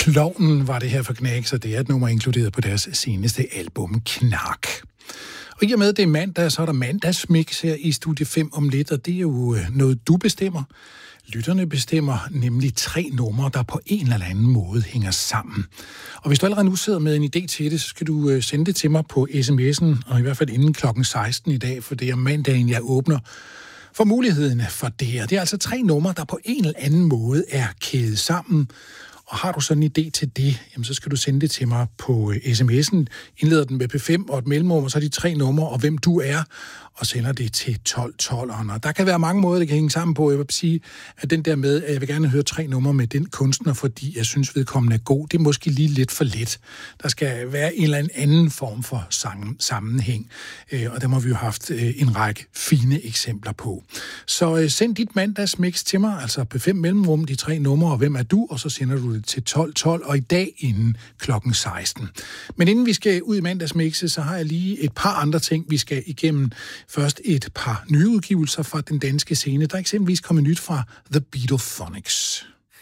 Klovnen var det her for Knack, så det er et nummer inkluderet på deres seneste album, Knark. Og i og med, at det er mandag, så er der mandagsmix her i Studie 5 om lidt, og det er jo noget, du bestemmer. Lytterne bestemmer nemlig 3 numre, der på en eller anden måde hænger sammen. Og hvis du allerede nu sidder med en idé til det, så skal du sende det til mig på sms'en, og i hvert fald inden klokken 16 i dag, for det er mandagen, jeg åbner for muligheden for det. Og det er altså 3 numre, der på en eller anden måde er kædet sammen. Og har du sådan en idé til det, jamen så skal du sende det til mig på sms'en. Indleder den med P5 og et mellemrum, og så de 3 numre, og hvem du er, og sender det til 1212'eren. Og der kan være mange måder, det kan hænge sammen på. Jeg vil sige, at den der med, at jeg vil gerne høre 3 numre med den kunstner, fordi jeg synes, vedkommende er god, det er måske lige lidt for let. Der skal være en eller anden form for sammenhæng, og der må vi jo haft en række fine eksempler på. Så send dit mandagsmix til mig, altså P5 mellemrum, de 3 numre, og hvem er du, og så sender du det til 1212, og i dag inden klokken 16. Men inden vi skal ud i mandagsmixet, så har jeg lige et par andre ting, vi skal igennem. Først et par nye udgivelser fra den danske scene. Der er eksempelvis kommet nyt fra The Beatophonics.